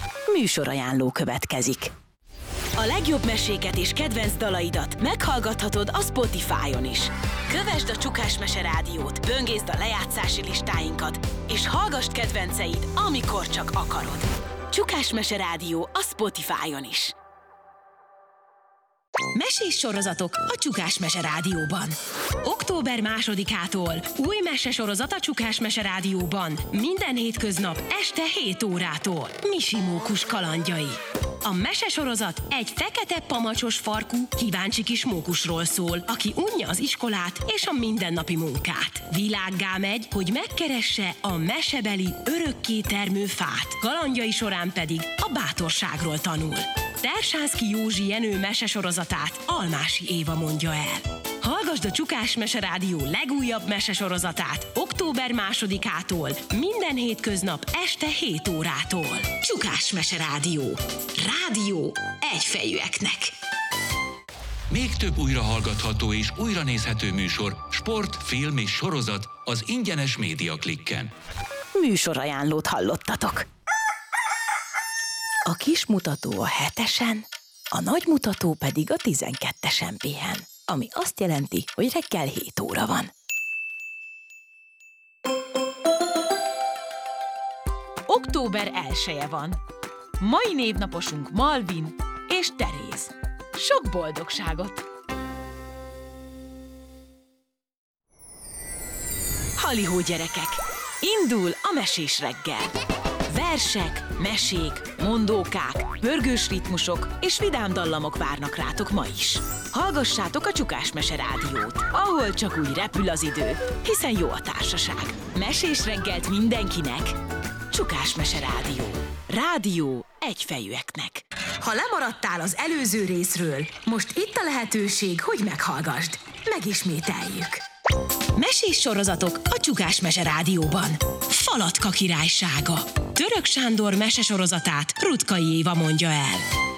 Műsorajánló következik. A legjobb meséket és kedvenc dalaidat meghallgathatod a Spotify-on is. Kövesd a Csukás Mese Rádiót, böngészd a lejátszási listáinkat, és hallgasd kedvenceid, amikor csak akarod. Csukás Mese Rádió a Spotify-on is. Mesés sorozatok a Csukás Mese Rádióban. Október 2-ától új mesesorozat a Csukás Mese Rádióban. Minden hétköznap este 7 órától. Misi mókus kalandjai. A mesesorozat egy fekete pamacsos farkú, kíváncsi kis mókusról szól, aki unja az iskolát és a mindennapi munkát. Világgá megy, hogy megkeresse a mesebeli örökké termő fát. Kalandjai során pedig a bátorságról tanul. Tersánszky Józsi Jenő mesesorozatát Almási Éva mondja el. Hallgasd a Csukás Mese Rádió legújabb mesesorozatát október 2-ától, minden hétköznap este 7 órától. Csukás Mese Rádió. Rádió egyfejűeknek. Még több újrahallgatható és újranézhető műsor, sport, film és sorozat az ingyenes Média Klikken. Műsorajánlót hallottatok. A kis mutató a 7-esen, a nagy mutató pedig a 12-esen pihen, ami azt jelenti, hogy reggel 7 óra van. Október 1-e van. Mai névnaposunk Malvin és Teréz. Sok boldogságot! Halihó gyerekek! Indul a mesés reggel! Versek, mesék, mondókák, pörgős ritmusok és vidám dallamok várnak rátok ma is. Hallgassátok a Csukás Mese Rádiót, ahol csak úgy repül az idő, hiszen jó a társaság. Mesés reggelt mindenkinek! Csukás Mese Rádió. Rádió egyfejűeknek. Ha lemaradtál az előző részről, most itt a lehetőség, hogy meghallgasd. Megismételjük. Mesés sorozatok a Csukás Mese Rádióban. Falatka királysága. Török Sándor mesesorozatát Rutkai Éva mondja el.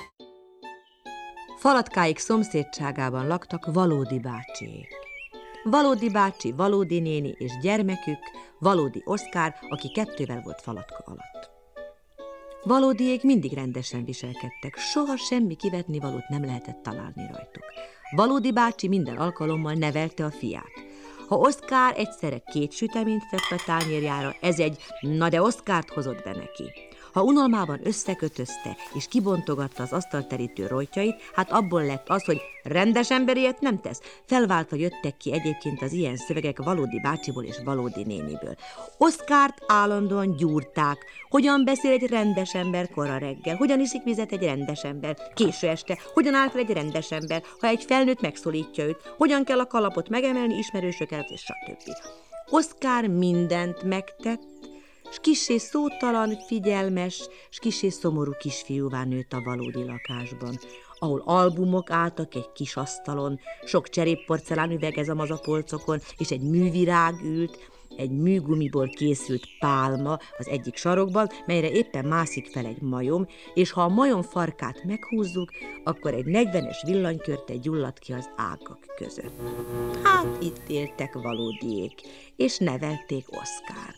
Falatkáik szomszédságában laktak Valódi bácsiék. Valódi bácsi, Valódi néni és gyermekük, Valódi Oszkár, aki 2-vel volt Falatka alatt. Valódiék mindig rendesen viselkedtek, soha semmi kivetnivalót nem lehetett találni rajtuk. Valódi bácsi minden alkalommal nevelte a fiát. Ha Oszkár egyszerre 2 süteményt tett a tányérjára, ez egy na de Oszkárt hozott be neki. Ha unalmában összekötözte és kibontogatta az asztalterítő rojtjait, hát abból lett az, hogy rendes ember ilyet nem tesz. Felváltva jöttek ki egyébként az ilyen szövegek Valódi bácsiból és Valódi néniből. Oszkárt állandóan gyúrták. Hogyan beszél egy rendes ember kora reggel? Hogyan iszik vizet egy rendes ember késő este? Hogyan áll fel egy rendes ember, ha egy felnőtt megszólítja őt? Hogyan kell a kalapot megemelni ismerősöket, és stb. Oszkár mindent megtett, s kissé szótalan, figyelmes, s kissé szomorú kisfiúvá nőtt a Valódi lakásban, ahol albumok álltak egy kis asztalon, sok cserépporcelán üvegezamaz a polcokon, és egy művirág ült, egy műgumiból készült pálma az egyik sarokban, melyre éppen mászik fel egy majom, és ha a majom farkát meghúzzuk, akkor egy 40-es villanykörte gyulladt ki az ágak között. Hát itt éltek Valódiék, és nevelték Oszkárt.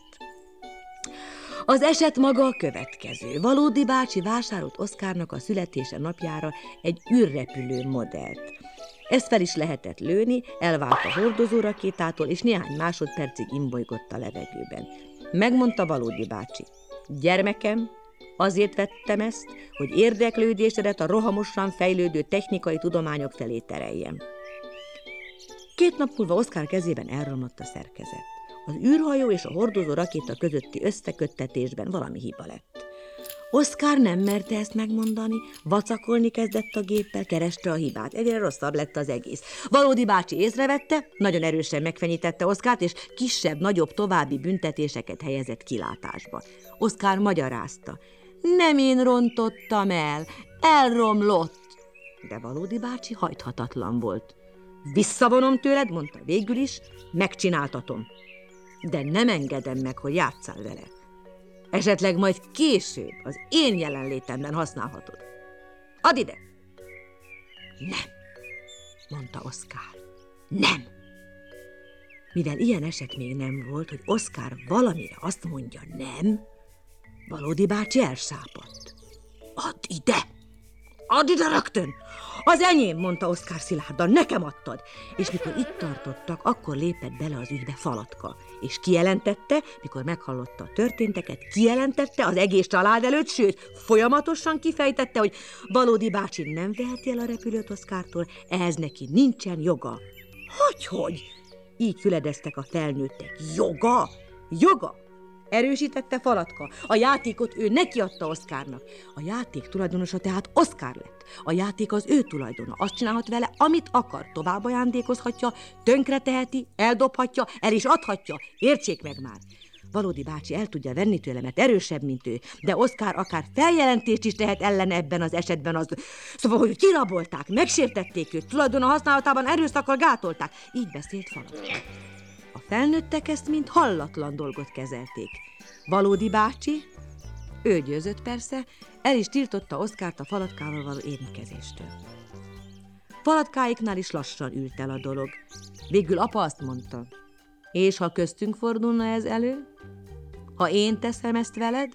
Az eset maga a következő. Valódi bácsi vásárolt Oszkárnak a születése napjára egy űrrepülő modellt. Ezt fel is lehetett lőni, elvált a hordozórakétától, és néhány másodpercig imbolygott a levegőben. Megmondta Valódi bácsi: gyermekem, azért vettem ezt, hogy érdeklődésedet a rohamosan fejlődő technikai tudományok felé tereljem. 2 nap múlva Oszkár kezében elromlott a szerkezet. Az űrhajó és a hordozó rakéta közötti összeköttetésben valami hiba lett. Oszkár nem merte ezt megmondani, vacakolni kezdett a géppel, kereste a hibát. Egyre rosszabb lett az egész. Valódi bácsi észrevette, nagyon erősen megfenyítette Oszkárt, és kisebb-nagyobb további büntetéseket helyezett kilátásba. Oszkár magyarázta: nem én rontottam el, elromlott. De Valódi bácsi hajthatatlan volt. Visszavonom tőled, mondta végül is, megcsináltatom. De nem engedem meg, hogy játsszál vele. Esetleg majd később az én jelenlétemben használhatod. Add ide! Nem, mondta Oszkár. Nem! Mivel ilyen eset még nem volt, hogy Oszkár valamire azt mondja nem, Valódi bácsi elsápadt. Add ide! Add ide rögtön! Az enyém, mondta Oszkár szilárdan, nekem adtad. És mikor itt tartottak, akkor lépett bele az ügybe Falatka. És kijelentette, mikor meghallotta a történteket, kijelentette az egész család előtt, sőt, folyamatosan kifejtette, hogy Valódi bácsi nem veheti el a repülőt Oszkártól, ehhez neki nincsen joga. Hogy? Így füledeztek a felnőttek. Joga? Joga? Erősítette Falatka. A játékot ő nekiadta Oszkárnak. A játék tulajdonosa tehát Oszkár lett. A játék az ő tulajdona. Azt csinálhat vele, amit akar. Tovább ajándékozhatja, tönkreteheti, eldobhatja, el is adhatja. Értsék meg már! Valódi bácsi el tudja venni tőle, mert erősebb, mint ő, de Oszkár akár feljelentést is tehet ellene ebben az esetben. Szóval, hogy kirabolták, megsértették őt, tulajdona használatában erőszakkal gátolták. Így beszélt Falatka. A felnőttek ezt mint hallatlan dolgot kezelték. Valódi bácsi, ő győzött persze, el is tiltotta Oszkárt a Falatkával való érintkezéstől. Falatkáiknál is lassan ült el a dolog. Végül apa azt mondta, és ha köztünk fordulna ez elő? Ha én teszem ezt veled?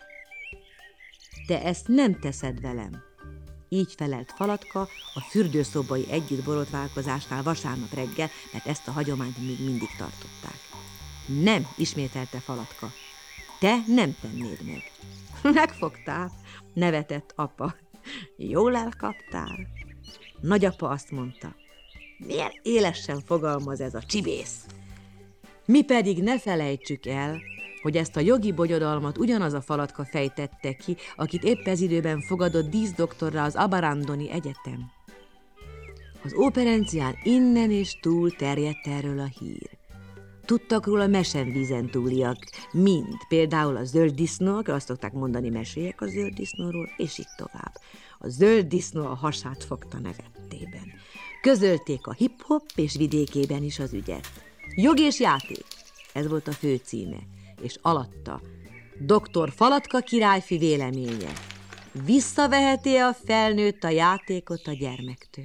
Te ezt nem teszed velem. Így felelt Falatka a fürdőszobai együtt borotválkozásnál vasárnap reggel, mert ezt a hagyományt még mindig tartották. Nem, ismételte Falatka. Te nem tennéd meg. Megfogtál, nevetett apa. Jól elkaptál. Nagyapa azt mondta, milyen élesen fogalmaz ez a csibész. Mi pedig ne felejtsük el, hogy ezt a jogi bonyodalmat ugyanaz a Falatka fejtette ki, akit épp ez időben fogadott díszdoktorra az Abarandoni Egyetem. Az operencián innen és túl terjedt erről a hír. Tudtak róla mesenvízen túliak, mind, például a zöld disznók, azt szokták mondani mesélyek a zöld disznóról, és így tovább. A zöld disznó a hasát fogta nevettében. Közölték a hip-hop és vidékében is az ügyet. Jog és játék, ez volt a főcíme, és alatta Dr. Falatka királyfi véleménye. Visszaveheti a felnőtt a játékot a gyermektől.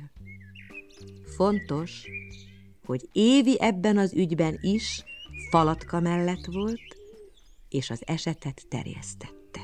Fontos, hogy Évi ebben az ügyben is Falatka mellett volt, és az esetet terjesztette.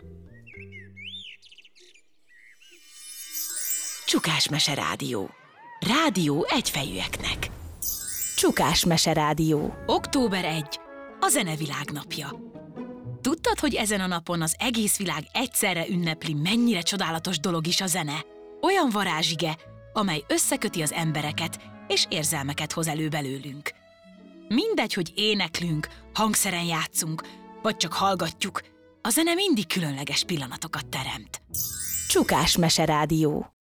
Csukásmese Rádió. Rádió egyfejűeknek. Csukásmese Rádió. Október 1. A zenevilág napja. Tudtad, hogy ezen a napon az egész világ egyszerre ünnepli, mennyire csodálatos dolog is a zene? Olyan varázsige, amely összeköti az embereket, és érzelmeket hoz elő belőlünk. Mindegy, hogy éneklünk, hangszeren játszunk, vagy csak hallgatjuk, a zene mindig különleges pillanatokat teremt. Csukásmese Rádió.